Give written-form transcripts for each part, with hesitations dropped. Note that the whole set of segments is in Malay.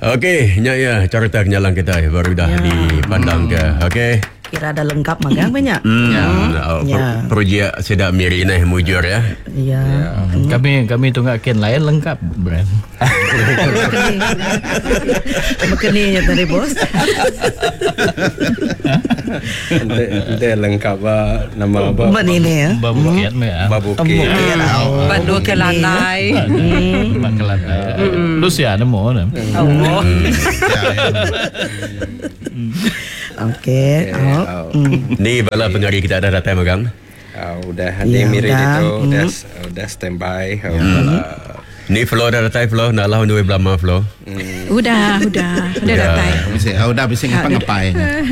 Okey, ya carta kenyalang kita baru dah dipandang ke. Okey. Kira ada lengkap magang banyak. Projek sedap miri ni mujur ya. Ya. Kami tunggakin lain lengkap brand. Makeninya tadi bos. Ente lengkap nama apa? Buat ini ya. Babuket ya. Babuket. Bandua ke lantai. Ke lantai. Lucia nemu ni. Oh. Okey. Ni bala pengari kita ada datang magang. Udah ada miri itu udah standby. Ni flow dah datang flow nak lah dua belama flow. Udah datang. Udah bising ngapai.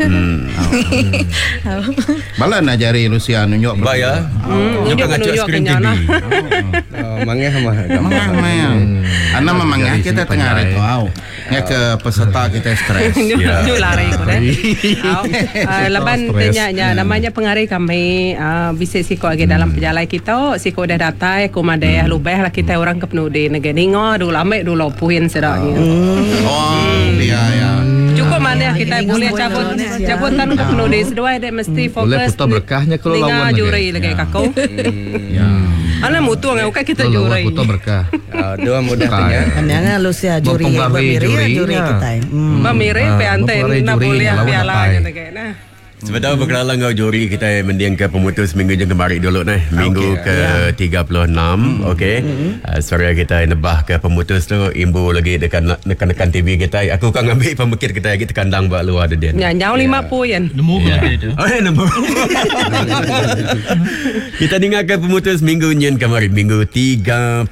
Bala nak jari Lucia nunjuk Ba ya. Nunjuk ngacak skrin TV. Mangah mah. Ana memangnya kita tengah hari tu. Nya ke peserta kita stres. Ju lari ko deh. Laban tanya namanya pengarai kami bisa siko agi dalam perjalanan kita siko dah datang ko madaya lubeh lah kita orang ke penudi negeningo dulu ame dulu puhin sedaknya. Iya ya. Cukup mana kita boleh cabutan ke penudi sedua dia mesti fokus. Boleh putar berkahnya kalau lawan lagi. Juri lagi kakau. Ya. Ana mutu ngau kita juri. Putar berkah. Dua mudah tanya. Hanya Lucia juri juri kita. Mamire pe anten na boleh piala gitu kayaknya. Sebentar berkenalan dengan juri kita mendiang ke pemutus minggu yang kemarin dulu nih. Minggu ke-36. Okey. Sorry kita nebah ke pemutus tu imbu lagi dekat nekan TV kita. Aku kan ambil pemikir kita lagi tekandang bak luar ada dia. Ya, jauh 50 yan. Nemu berapa itu? Oh, nemu. Kita dengar ke pemutus minggu yang kemarin. Minggu 36.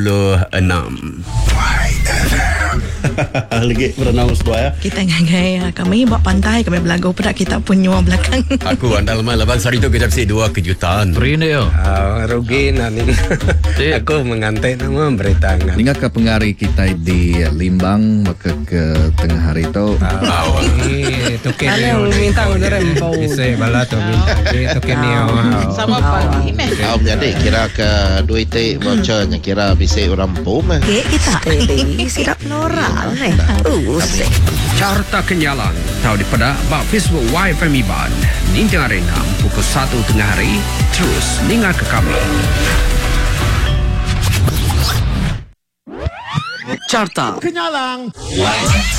Lagi berenang semua ya. Kita ngagai kami bawa pantai kami belagu pada kita punya belakang. Aku andal malam hari tu kita mesti 2 kejutan. Free ni yo. Rugi nanti. Aku mengantai nama berita. Hingga ke pengari kita di Limbang maka ke tengah hari itu. Itu Ana yang minta udah rembau. Bisa bala tu minta. Itu kena. Sama pagi meh. Jadi kira ke duit vouchernya kira bisa orang pun. Okey kita sidap noral nih. Carta Kenyalang tahu di pada bak Facebook YFM Iban Ninja Arena pukul 1 tengah hari terus dengar ke kami. Carta Kenyalang.